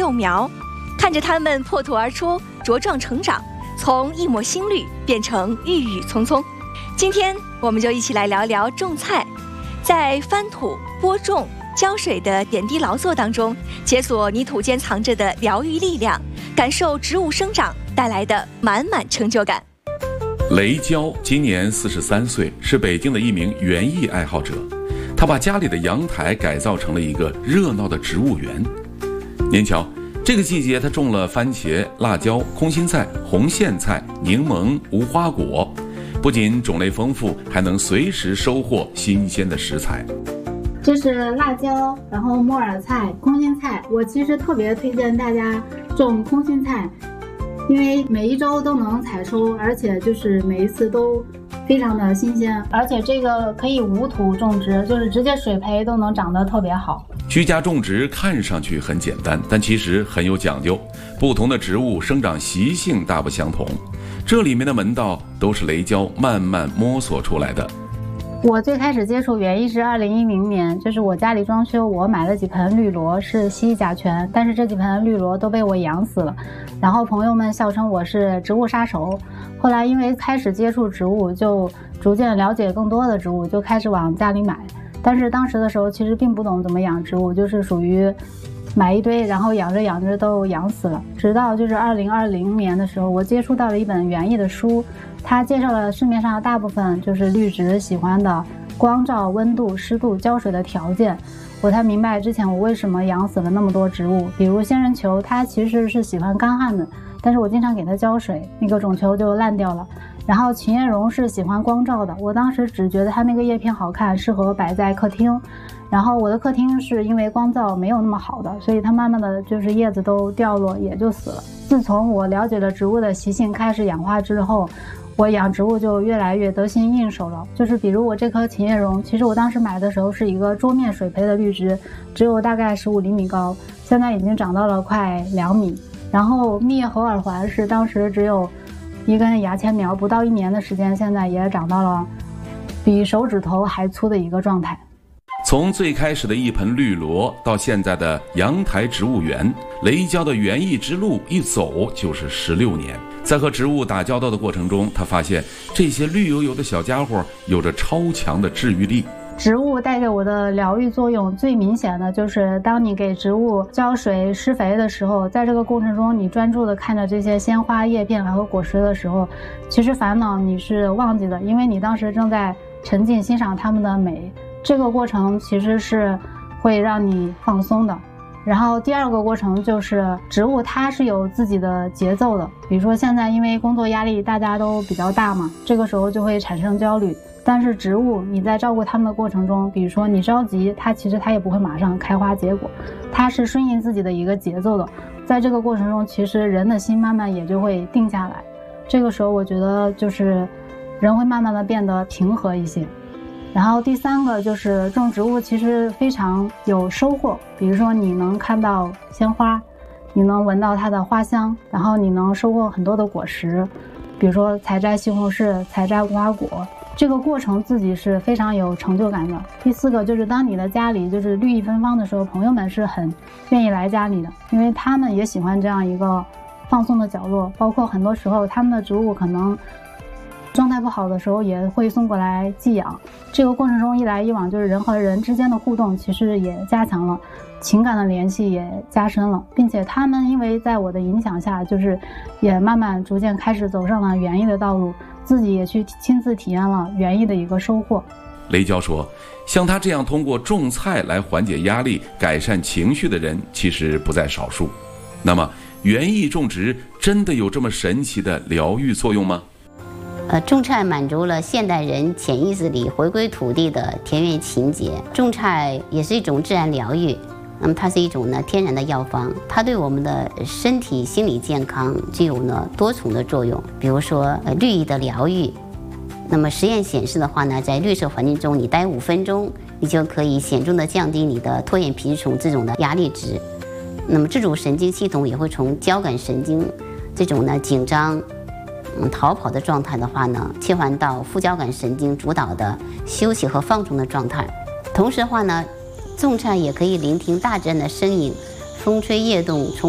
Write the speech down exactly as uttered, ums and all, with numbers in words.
幼苗，看着它们破土而出，茁壮成长，从一抹新绿变成郁郁葱葱。今天我们就一起来聊聊种菜，在翻土、播种、浇水的点滴劳作当中，解锁泥土间藏着的疗愈力量，感受植物生长带来的满满成就感。 雷娇今年四十三岁，是北京的一名园艺爱好者。他把家里的阳台改造成了一个热闹的植物园。您瞧，这个季节他种了番茄、辣椒、空心菜、红苋菜、柠檬、无花果，不仅种类丰富，还能随时收获新鲜的食材。 这是辣椒，然后木耳菜、空心菜。我其实特别推荐大家种空心菜，因为每一周都能采收，而且就是每一次都非常的新鲜，而且这个可以无土种植，就是直接水培都能长得特别好。 居家种植看上去很简单，但其实很有讲究，不同的植物生长习性大不相同，这里面的门道都是雷娇慢慢摸索出来的。 我最开始接触园艺是二零一零年，就是我家里装修，我买了几盆绿萝，是西甲醛，但是这几盆绿萝都被我养死了，然后朋友们笑称我是植物杀手。后来因为开始接触植物，就逐渐了解更多的植物，就开始往家里买。但是当时的时候其实并不懂怎么养植物，就是属于买一堆，然后养着养着都养死了。直到就是二零二零年的时候，我接触到了一本园艺的书，它介绍了市面上大部分就是绿植喜欢的光照、温度、湿度、浇水的条件，我才明白之前我为什么养死了那么多植物。比如仙人球，它其实是喜欢干旱的，但是我经常给它浇水，那个种球就烂掉了。然后琴叶榕是喜欢光照的，我当时只觉得它那个叶片好看，适合摆在客厅。然后我的客厅是因为光照没有那么好的，所以它慢慢的就是叶子都掉落，也就死了。自从我了解了植物的习性，开始养花之后，我养植物就越来越得心应手了。就是比如我这棵琴叶榕，其实我当时买的时候是一个桌面水培的绿植，只有大概十五厘米高，现在已经长到了快两米。然后蜜叶猴耳环是当时只有一根牙签苗，不到一年的时间，现在也长到了比手指头还粗的一个状态。 从最开始的一盆绿萝到现在的阳台植物园，雷娇的园艺之路一走就是十六年。在和植物打交道的过程中，他发现这些绿油油的小家伙有着超强的治愈力。 植物带给我的疗愈作用最明显的就是当你给植物浇水施肥的时候，在这个过程中你专注的看着这些鲜花叶片和果实的时候，其实烦恼你是忘记的，因为你当时正在沉浸欣赏它们的美。这个过程其实是会让你放松的。然后第二个过程就是植物它是有自己的节奏的，比如说现在因为工作压力大家都比较大嘛，这个时候就会产生焦虑。但是植物你在照顾它们的过程中，比如说你着急，它其实它也不会马上开花结果，它是顺应自己的一个节奏的。在这个过程中，其实人的心慢慢也就会定下来，这个时候我觉得就是人会慢慢的变得平和一些。然后第三个就是种植物其实非常有收获，比如说你能看到鲜花，你能闻到它的花香，然后你能收获很多的果实，比如说采摘西红柿、采摘无花果，这个过程自己是非常有成就感的。第四个就是当你的家里就是绿意芬芳的时候，朋友们是很愿意来家里的，因为他们也喜欢这样一个放松的角落，包括很多时候他们的植物可能状态不好的时候也会送过来寄养。这个过程中一来一往，就是人和人之间的互动其实也加强了，情感的联系也加深了，并且他们因为在我的影响下，就是也慢慢逐渐开始走上了园艺的道路，自己也去亲自体验了园艺的一个收获。 雷娇说，像他这样通过种菜来缓解压力、改善情绪的人其实不在少数。那么园艺种植真的有这么神奇的疗愈作用吗？ 呃，种菜满足了现代人潜意识里回归土地的田园情结。种菜也是一种自然疗愈，那么它是一种呢天然的药方，它对我们的身体、心理健康具有呢多重的作用。比如说，呃，绿意的疗愈。那么实验显示的话呢，在绿色环境中你待五分钟，你就可以显著的降低你的脱眼皮虫这种的压力值。那么自主神经系统也会从交感神经这种呢紧张、嗯逃跑的状态的话呢，切换到副交感神经主导的休息和放松的状态。同时的话呢，种菜也可以聆听大自然的声音，风吹叶动，从